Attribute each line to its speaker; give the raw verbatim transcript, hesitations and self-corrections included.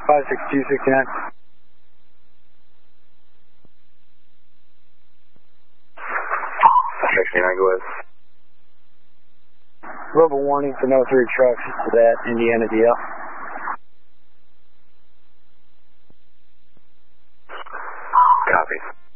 Speaker 1: five six two sixty-nine.
Speaker 2: sixty-nine, go ahead.
Speaker 1: Verbal warning for no three trucks to that Indiana D L.
Speaker 2: Copy.